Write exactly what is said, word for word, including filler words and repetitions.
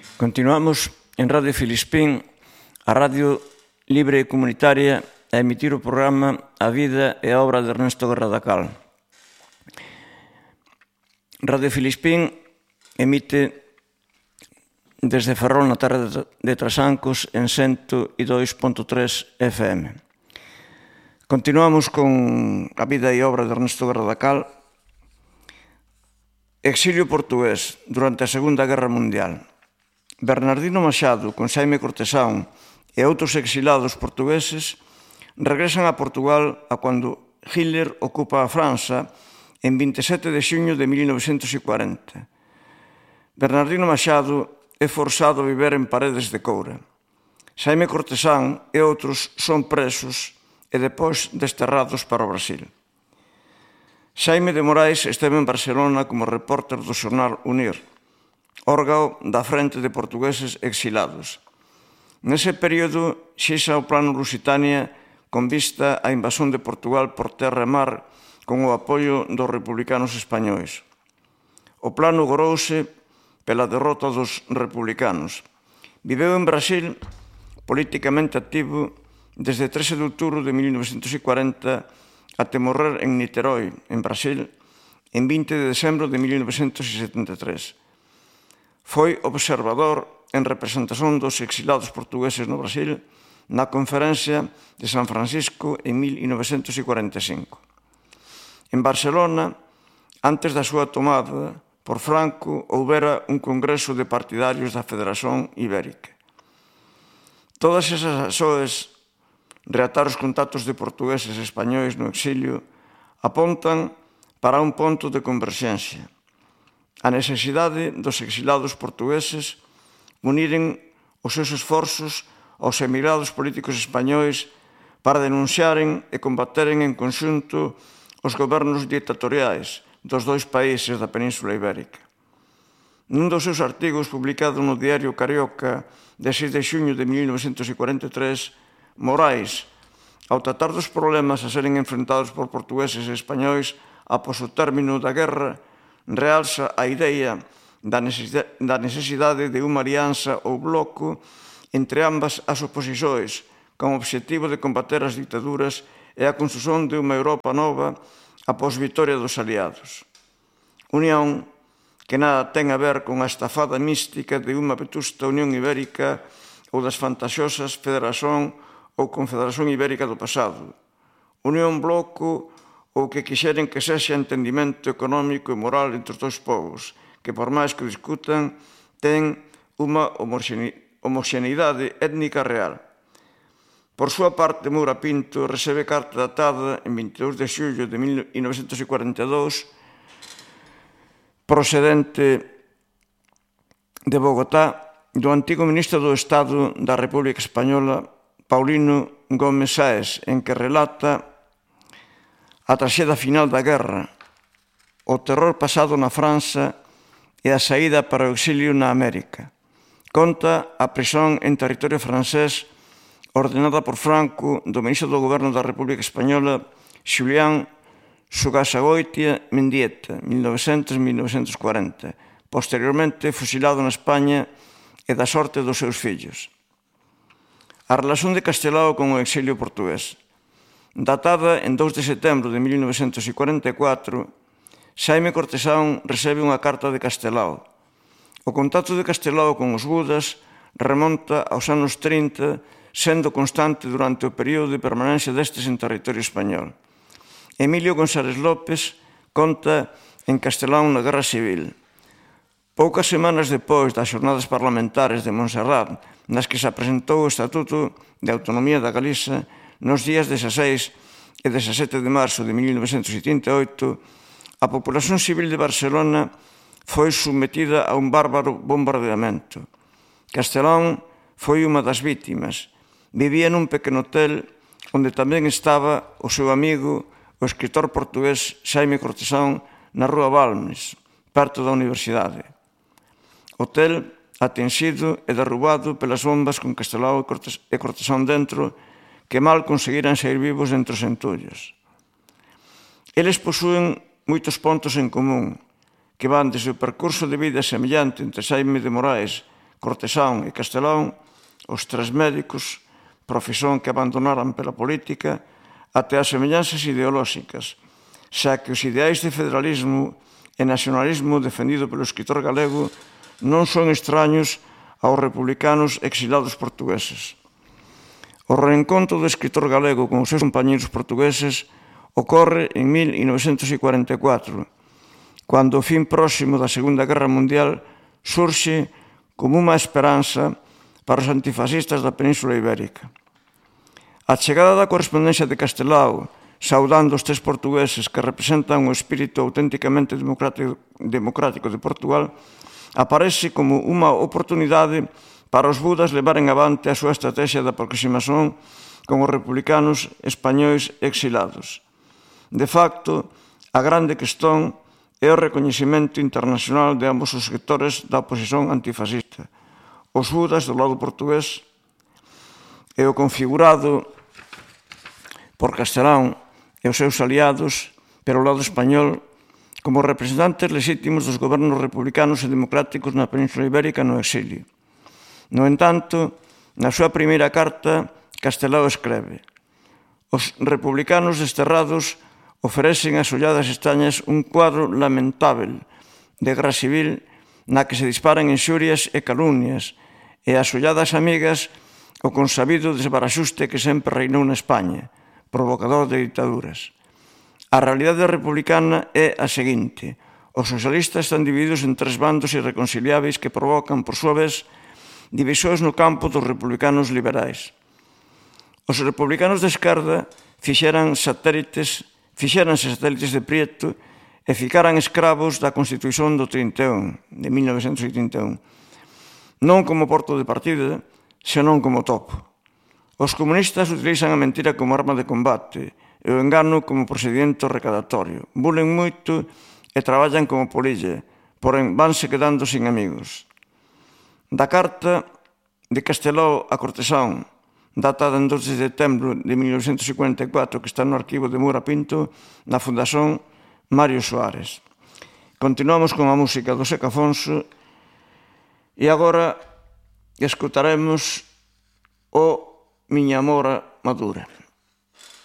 Continuamos en Radio Filispín, a radio libre e comunitaria, a emitir o programa A vida e a obra de Ernesto Guerra da Cal. Radio Filispín emite desde Ferrol na terra de Trasancos en cento e dois punto tres F M. Continuamos con a vida e obra de Ernesto Guerra da Cal. Exilio portugués durante a Segunda Guerra Mundial. Bernardino Machado, con Xaime Cortesán e outros exilados portugueses regresan a Portugal a cando Hitler ocupa a França en vinte e sete de xuño de mil novecentos cuarenta. Bernardino Machado é forzado a viver en Paredes de Coura. Xaime Cortesán e outros son presos e depois desterrados para o Brasil. Xaime de Morais esteve en Barcelona como repórter do xornal Unir, órgao da Frente de Portugueses Exilados. Nese período xixa o Plano Lusitania con vista á invasión de Portugal por terra e mar con o apoio dos republicanos españois. O plano gorouse pela derrota dos republicanos. Viveu en Brasil, políticamente activo, desde trece de outubro de mil novecentos cuarenta até morrer en Niterói, en Brasil, en vinte de decembro de mil novecentos setenta e tres. Foi observador en representación dos exilados portugueses no Brasil na Conferencia de San Francisco en mil novecentos cuarenta e cinco. En Barcelona, antes da súa tomada por Franco, houbera un congreso de partidarios da Federación Ibérica. Todas esas açoes, reatar os contactos de portugueses e españois no exilio, apontan para un ponto de converxencia. A necesidade dos exilados portugueses uniren os seus esforzos aos emigrados políticos españois para denunciaren e combateren en conxunto os gobernos dictatoriais dos dois países da Península Ibérica. Nun dos seus artigos publicado no Diario Carioca de seis de xuño de mil novecentos cuarenta e tres, Morais, ao tratar dos problemas a seren enfrentados por portugueses e españois após o término da guerra, realza a idea da necesidade de unha alianza ou bloco entre ambas as oposicións con o obxectivo de combater as dictaduras e a construción de unha Europa nova após vitoria dos aliados. Unión que nada ten a ver con a estafada mística de unha vetusta Unión Ibérica ou das fantasiosas Federación ou Confederación Ibérica do pasado. Unión bloco ou que quixeren que sexa entendimento económico e moral entre os dois povos, que por máis que discutan, ten unha homoxeneidade étnica real. Por súa parte, Moura Pinto recebe carta datada en vinte e dous de xullo de mil novecentos cuarenta e dous, procedente de Bogotá, do antigo ministro do Estado da República Española, Paulino Gómez Sáez, en que relata a traxeda final da guerra, o terror pasado na França e a saída para o exilio na América. Conta a prisión en territorio francés ordenada por Franco do ministro do Goberno da República Española, Xulián Sugasagoitia Mendieta, mil novecentos a mil novecentos cuarenta, posteriormente fusilado na España e da sorte dos seus fillos. A relación de Castelao con o exilio portugués. Datada en dous de setembro de mil novecentos cuarenta e catro, Xaime Cortesán recebe unha carta de Castelao. O contacto de Castelao con os gudas remonta aos anos trinta, sendo constante durante o período de permanencia destes en territorio español. Emilio González López conta en Castelao na Guerra Civil. Poucas semanas depois das xornadas parlamentares de Montserrat, nas que se apresentou o Estatuto de Autonomía da Galiza, nos días dezaseis e dezasete de marzo de mil novecentos setenta e oito, a populación civil de Barcelona foi sometida a un bárbaro bombardeamento. Castelao foi unha das vítimas. Vivía nun pequeno hotel onde tamén estaba o seu amigo, o escritor portugués Xaime Cortesán, na Rúa Balmes, perto da universidade. Hotel atinxido e derrubado pelas bombas con Castelao e Cortesán dentro, que mal conseguiran sair vivos entre os entullos. Eles posúen moitos pontos en común, que van desde o percurso de vida semellante entre Xaime de Morais Cortesán e Castelao, os tres médicos, profesión que abandonaran pela política, até as semellanzas ideolóxicas, xa que os ideais de federalismo e nacionalismo defendido pelo escritor galego non son extraños aos republicanos exilados portugueses. O reencontro do escritor galego con os seus compañeros portugueses ocorre en mil novecentos cuarenta e catro, cando o fin próximo da Segunda Guerra Mundial surxe como unha esperanza para os antifascistas da Península Ibérica. A chegada da correspondencia de Castelao, saudando os tres portugueses que representan o espírito auténticamente democrático de Portugal, aparece como unha oportunidade para os budas levaren avante a súa estrategia de aproximación con os republicanos españois exilados. De facto, a grande questón é o recoñecemento internacional de ambos os sectores da oposición antifascista, os budas do lado portugués e o configurado por Castelao e os seus aliados, pero o lado español, como representantes legítimos dos gobernos republicanos e democráticos na Península Ibérica no exilio. No entanto, na súa primeira carta, Castelao escreve: os republicanos desterrados oferecen ás olladas extrañas un cuadro lamentável de guerra civil na que se disparan inxurias e calumnias, e ás olladas amigas o consabido desbaraxuste que sempre reinou na España, provocador de dictaduras. A realidade republicana é a seguinte: os socialistas están divididos en tres bandos irreconciliáveis que provocan, por súa vez, divisóns no campo dos republicanos liberais. Os republicanos de esquerda fixeran satélites, fixeranse satélites de Prieto e ficaran escravos da Constitución do trinta e un, de mil novecentos oitenta e un, non como porto de partida, senón como topo. Os comunistas utilizan a mentira como arma de combate e o engano como procedimento recadatorio. Bulen moito e traballan como polilla, porén vanse quedando sin amigos. Da carta de Castelao a Cortesán, datada en dos de setembro de mil novecentos cincuenta e catro, que está no arquivo de Moura Pinto, na Fundación Mario Soares. Continuamos con a música do Seca Afonso e agora escutaremos o Miña Mora Madura.